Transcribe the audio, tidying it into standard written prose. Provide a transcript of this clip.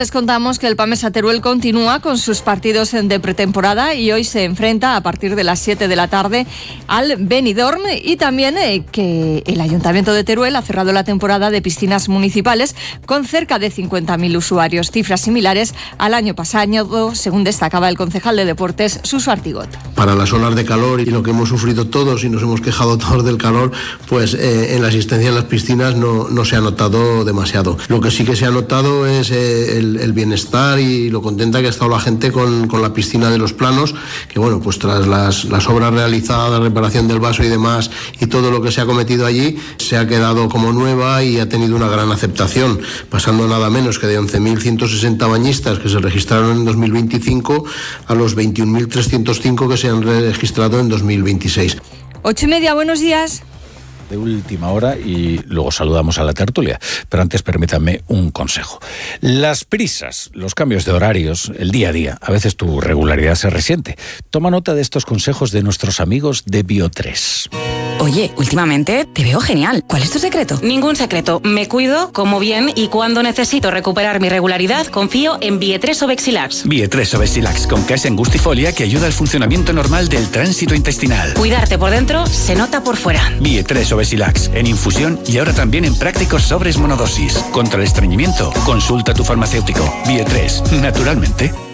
Les contamos que el PAMESA Teruel continúa con sus partidos de pretemporada y hoy se enfrenta a partir de las 7 de la tarde al Benidorm, y también que el Ayuntamiento de Teruel ha cerrado la temporada de piscinas municipales con cerca de 50.000 usuarios, cifras similares al año pasado, según destacaba el concejal de Deportes, Suso Artigot. Para las olas de calor y lo que hemos sufrido todos y nos hemos quejado todos del calor, pues en la asistencia en las piscinas no se ha notado demasiado. Lo que sí que se ha notado es el bienestar y lo contenta que ha estado la gente con la piscina de los Planos, que bueno, pues tras las obras realizadas, reparación del vaso y demás, y todo lo que se ha cometido allí, se ha quedado como nueva y ha tenido una gran aceptación, pasando nada menos que de 11.160 bañistas que se registraron en 2025 a los 21.305 que se han registrado en 2026. 8:30, buenos días. De última hora y luego saludamos a la tertulia. Pero antes permítanme un consejo. Las prisas, los cambios de horarios, el día a día, a veces tu regularidad se resiente. Toma nota de estos consejos de nuestros amigos de Bio3. Oye, últimamente te veo genial. ¿Cuál es tu secreto? Ningún secreto. Me cuido, como bien y cuando necesito recuperar mi regularidad, confío en Bio3 Obexilax. Bio3 Obexilax con Caes Angustifolia que ayuda al funcionamiento normal del tránsito intestinal. Cuidarte por dentro se nota por fuera. Bio3 Obexilax en infusión y ahora también en prácticos sobres monodosis. Contra el estreñimiento, consulta a tu farmacéutico. Bio3, naturalmente.